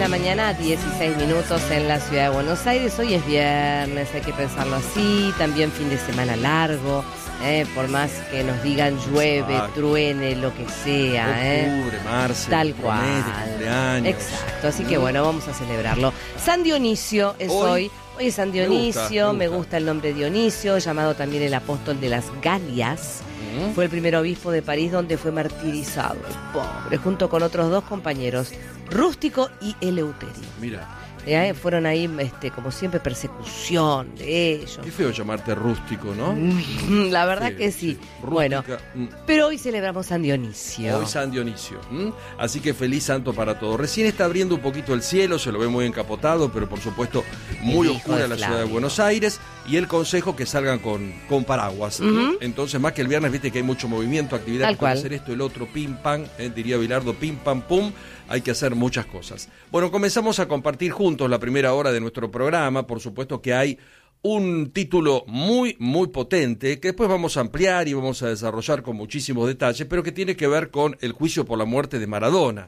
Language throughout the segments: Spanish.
la mañana, 16 minutos en la ciudad de Buenos Aires. Hoy es viernes, hay que pensarlo así. También fin de semana largo, por más que nos digan llueve, truene, lo que sea. Octubre, marzo, tal cual. Cumpleaños. Exacto, así que bueno, vamos a celebrarlo. San Dionisio es hoy. Hoy es San Dionisio, me gusta el nombre Dionisio, llamado también el apóstol de las Galias. Fue el primer obispo de París donde fue martirizado, el pobre, junto con otros dos compañeros, Rústico y Eleuterio. Mira. Fueron ahí, como siempre, persecución de ellos. Qué feo llamarte rústico, ¿no? La verdad que sí. Bueno, pero hoy celebramos San Dionisio. Hoy San Dionisio. Así que feliz santo para todos. Recién está abriendo un poquito el cielo, se lo ve muy encapotado, pero por supuesto muy oscura la ciudad de Buenos Aires. Y el consejo que salgan con paraguas. Entonces, más que el viernes, viste que hay mucho movimiento, actividad, puede hacer esto, el otro, pim, pam, diría Bilardo, pim, pam, pum. Hay que hacer muchas cosas. Bueno, comenzamos a compartir juntos la primera hora de nuestro programa. Por supuesto que hay un título muy, muy potente que después vamos a ampliar y vamos a desarrollar con muchísimos detalles, pero que tiene que ver con el juicio por la muerte de Maradona.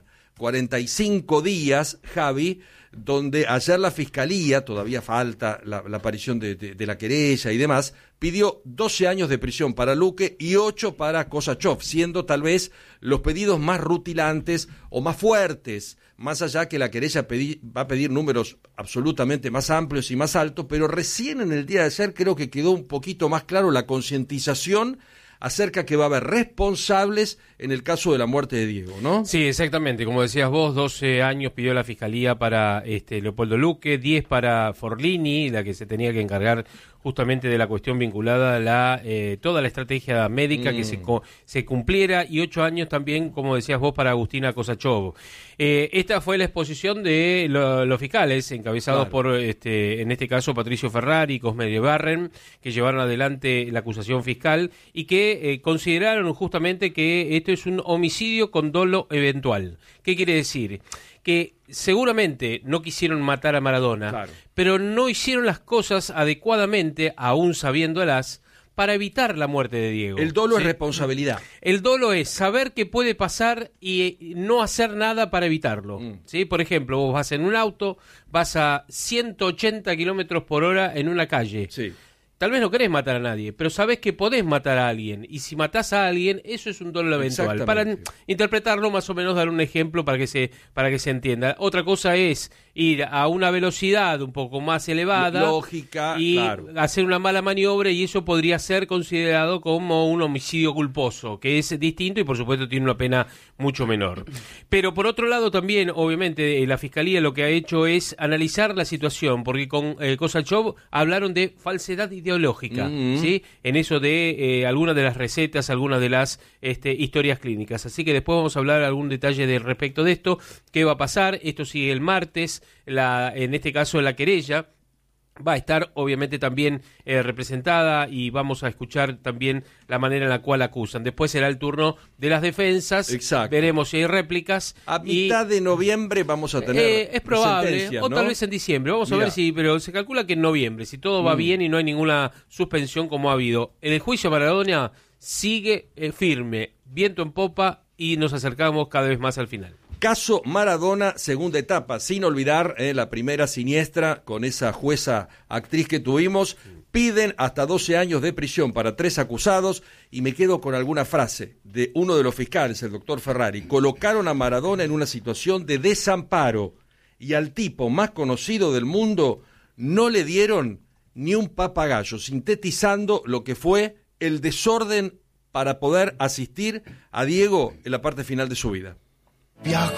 45 días, Javi, donde ayer la Fiscalía, todavía falta la aparición de la querella y demás, pidió 12 años de prisión para Luque y 8 para Kosachov, siendo tal vez los pedidos más rutilantes o más fuertes, más allá que la querella va a pedir números absolutamente más amplios y más altos, pero recién en el día de ayer creo que quedó un poquito más claro la concientización acerca que va a haber responsables en el caso de la muerte de Diego, ¿no? Sí, exactamente. Como decías vos, 12 años pidió la Fiscalía para Leopoldo Luque, 10 para Forlini, la que se tenía que encargar justamente de la cuestión vinculada a toda la estrategia médica que se cumpliera, y 8 años también, como decías vos, para Agustina Kosachov. Esta fue la exposición de los fiscales, encabezados por, en este caso, Patricio Ferrari y Cosme Barren, que llevaron adelante la acusación fiscal y que consideraron justamente que esto es un homicidio con dolo eventual. ¿Qué quiere decir? Que seguramente no quisieron matar a Maradona, pero no hicieron las cosas adecuadamente, aún sabiéndolas, para evitar la muerte de Diego. El dolo es responsabilidad. El dolo es saber qué puede pasar y no hacer nada para evitarlo. ¿Sí? Por ejemplo, vos vas en un auto, vas a 180 kilómetros por hora en una calle. Sí. Tal vez no querés matar a nadie, pero sabés que podés matar a alguien. Y si matás a alguien, eso es un dolo eventual. Para interpretarlo, más o menos, dar un ejemplo para que se entienda. Otra cosa es ir a una velocidad un poco más elevada, lógica, y hacer una mala maniobra, y eso podría ser considerado como un homicidio culposo, que es distinto y por supuesto tiene una pena mucho menor. Pero por otro lado también, obviamente, la Fiscalía lo que ha hecho es analizar la situación, porque con Kosachov hablaron de falsedad ideológica, ¿sí? En eso de algunas de las recetas, algunas de las historias clínicas. Así que después vamos a hablar algún detalle respecto de esto, qué va a pasar. Esto sigue el martes. En este caso la querella va a estar obviamente también representada, y vamos a escuchar también la manera en la cual acusan. Después será el turno de las defensas. Exacto. Veremos si hay réplicas. A mitad de noviembre vamos a tener es probable, o ¿no? tal vez en diciembre. Vamos a ver pero se calcula que en noviembre, si todo va bien y no hay ninguna suspensión como ha habido. En el juicio Maradona sigue firme, viento en popa, y nos acercamos cada vez más al final. Caso Maradona, segunda etapa, sin olvidar la primera siniestra con esa jueza actriz que tuvimos. Piden hasta 12 años de prisión para 3 acusados, y me quedo con alguna frase de uno de los fiscales, el doctor Ferrari. Colocaron a Maradona en una situación de desamparo, y al tipo más conocido del mundo no le dieron ni un papagayo, sintetizando lo que fue el desorden para poder asistir a Diego en la parte final de su vida.